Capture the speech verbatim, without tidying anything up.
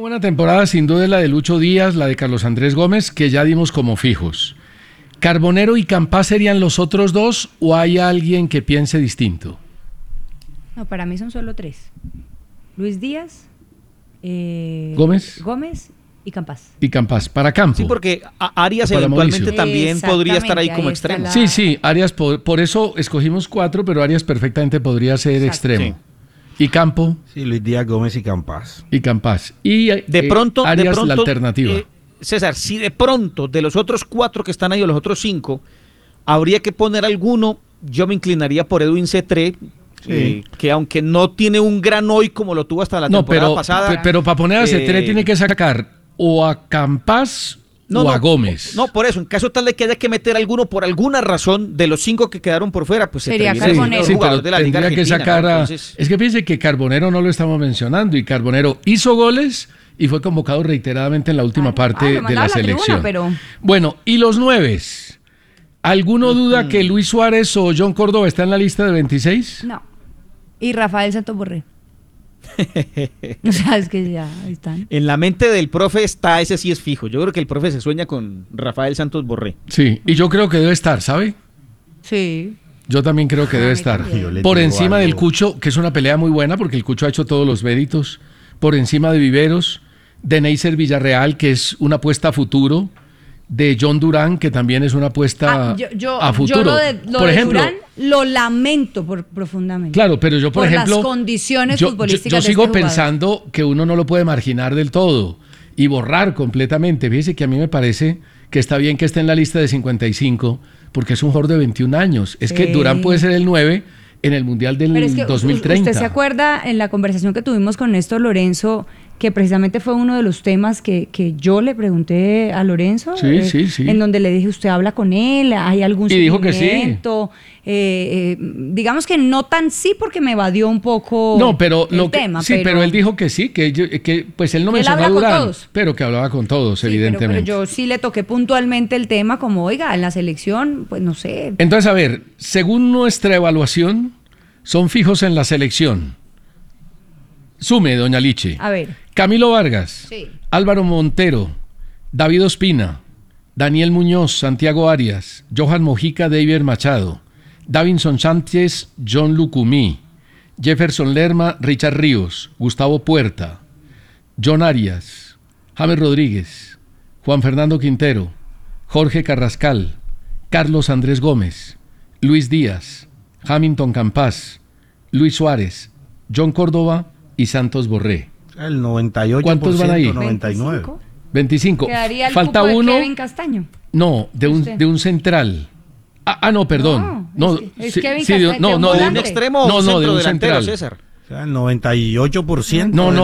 buena temporada sin duda es la de Lucho Díaz, la de Carlos Andrés Gómez, que ya dimos como fijos. ¿Carbonero y Campás serían los otros dos o hay alguien que piense distinto? No, para mí son solo tres. Luis Díaz, eh, Gómez. Gómez y Campás. Y Campás, para Campo. Sí, porque Arias Para eventualmente Mauricio. también podría estar ahí como ahí está extremo. la- Sí, sí, Arias, por, por eso escogimos cuatro, pero Arias perfectamente podría ser Exacto. extremo. Y Campo Sí, Luis Díaz, Gómez y Campás. y Campás. Y De eh, pronto, Arias de pronto, la alternativa. eh, César, si de pronto de los otros cuatro que están ahí o los otros cinco, habría que poner alguno, yo me inclinaría por Edwin Cetré, Sí. eh, que aunque no tiene un gran hoy como lo tuvo hasta la no, temporada pero, pasada. pe- pero para poner a Cetré eh, tiene que sacar o a Campás No, o no, a Gómez. No, por eso, en caso tal de que haya que meter alguno por alguna razón de los cinco que quedaron por fuera, pues Sería Cetré viene siendo Carbonero. el Sí, jugador pero de la Liga tendría que Argentina, sacar ¿no? a... Entonces, Es que fíjense que Carbonero no lo estamos mencionando y Carbonero hizo goles y fue convocado reiteradamente en la última Ah, parte ah, lo de mandaba la a la tribuna, selección. pero- Bueno, y los nueves. ¿Alguno duda que Luis Suárez o John Córdoba está en la lista de veintiséis? No. Y Rafael Santos Borré. O sea, es que ya están. en la mente del profe está, ese sí es fijo. Yo creo que el profe se sueña con Rafael Santos Borré. Sí, y yo creo que debe estar, ¿sabe? Sí. Yo también creo que Ah, debe a mí estar. también. Yo le Por digo encima del algo. Cucho, que es una pelea muy buena porque el Cucho ha hecho todos los méritos. Por encima de Viveros, de Neisser Villarreal, que es una apuesta a futuro. De John Durán, que también es una apuesta Ah, yo, yo, a futuro. yo lo de, lo por de ejemplo, Durán lo lamento por, profundamente. claro, pero yo por, por ejemplo, las condiciones yo, yo- futbolísticas yo de sigo este jugador. pensando que uno no lo puede marginar del todo y borrar completamente. Fíjese que a mí me parece que está bien que esté en la lista de cincuenta y cinco porque es un jugador de veintiún años. Es que Sí. Durán puede ser el nueve en el Mundial del Pero es que dos mil treinta. ¿usted se acuerda en la conversación que tuvimos con Néstor Lorenzo, que precisamente fue uno de los temas que, que yo le pregunté a Lorenzo? Sí, sí, sí. En donde le dije, ¿usted habla con él? ¿Hay algún Y dijo que sí. seguimiento? Eh, eh, digamos que no tan sí, porque me evadió un poco No, pero el lo que, tema. sí, pero, él dijo que sí, que, yo- que pues él no Que él mencionó a habla con Durán, todos. pero que hablaba con todos, Sí, pero- evidentemente. Pero, yo sí le toqué puntualmente el tema, como, oiga, en la selección, pues no sé. Entonces, a ver, según nuestra evaluación, son fijos en la selección. Sume, doña Liche. A ver. Camilo Vargas, Sí. Álvaro Montero, David Ospina, Daniel Muñoz, Santiago Arias, Johan Mojica, David Machado, Davinson Sánchez, John Lucumí, Jefferson Lerma, Richard Ríos, Gustavo Puerta, John Arias, James Rodríguez, Juan Fernando Quintero, Jorge Carrascal, Carlos Andrés Gómez, Luis Díaz, Hamilton Campás, Luis Suárez, John Córdoba y Santos Borré. El noventa y ocho por ciento, ¿Cuántos van ahí? noventa y nueve. veinticinco. veinticinco. Quedaría el Falta cupo de uno. Kevin Castaño. No, de un, Usted. de un central. Ah, ah, no, perdón. No, No, es que- es sí, Kevin sí, de un- Castaño, no, de un no, de ¿De un, un volante. extremo o no, un no, de centro un delantero, central. César? O sea, el noventa y ocho por ciento. No, no,